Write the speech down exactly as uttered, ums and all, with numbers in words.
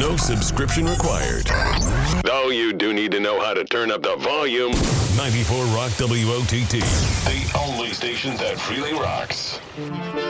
No subscription required. Though you do need to know how to turn up the volume. ninety-four Rock W O T T. The only station that really rocks.